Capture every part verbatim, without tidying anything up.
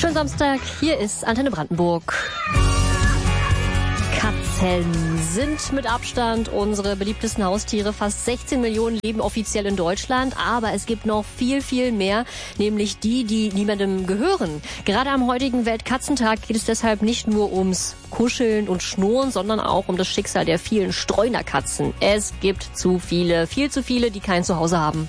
Schönen Samstag, hier ist Antenne Brandenburg. Katzen sind mit Abstand unsere beliebtesten Haustiere. Fast sechzehn Millionen leben offiziell in Deutschland, aber es gibt noch viel, viel mehr, nämlich die, die niemandem gehören. Gerade am heutigen Weltkatzentag geht es deshalb nicht nur ums Kuscheln und Schnurren, sondern auch um das Schicksal der vielen Streunerkatzen. Es gibt zu viele, viel zu viele, die kein Zuhause haben.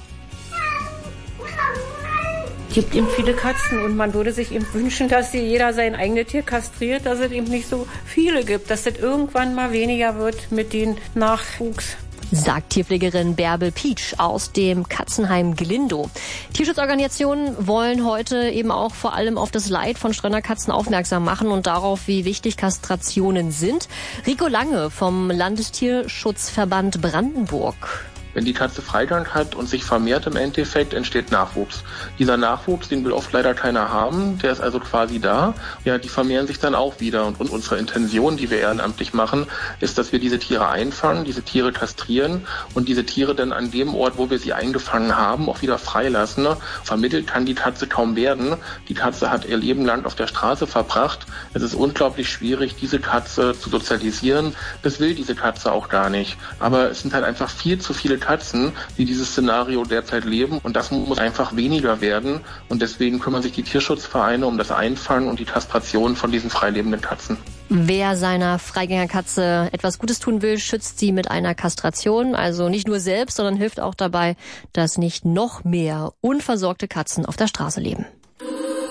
Es gibt eben viele Katzen und man würde sich eben wünschen, dass sie jeder sein eigenes Tier kastriert, dass es eben nicht so viele gibt, dass es irgendwann mal weniger wird mit dem Nachwuchs. Sagt Tierpflegerin Bärbel Pietsch aus dem Katzenheim Glindow. Tierschutzorganisationen wollen heute eben auch vor allem auf das Leid von Streunerkatzen aufmerksam machen und darauf, wie wichtig Kastrationen sind. Rico Lange vom Landestierschutzverband Brandenburg. Wenn die Katze Freigang hat und sich vermehrt im Endeffekt, entsteht Nachwuchs. Dieser Nachwuchs, den will oft leider keiner haben, der ist also quasi da. Ja, die vermehren sich dann auch wieder. Und, und unsere Intention, die wir ehrenamtlich machen, ist, dass wir diese Tiere einfangen, diese Tiere kastrieren und diese Tiere dann an dem Ort, wo wir sie eingefangen haben, auch wieder freilassen. Vermittelt kann die Katze kaum werden. Die Katze hat ihr Leben lang auf der Straße verbracht. Es ist unglaublich schwierig, diese Katze zu sozialisieren. Das will diese Katze auch gar nicht. Aber es sind halt einfach viel zu viele Katzen, die dieses Szenario derzeit leben, und das muss einfach weniger werden, und deswegen kümmern sich die Tierschutzvereine um das Einfangen und die Kastration von diesen freilebenden Katzen. Wer seiner Freigängerkatze etwas Gutes tun will, schützt sie mit einer Kastration, also nicht nur selbst, sondern hilft auch dabei, dass nicht noch mehr unversorgte Katzen auf der Straße leben.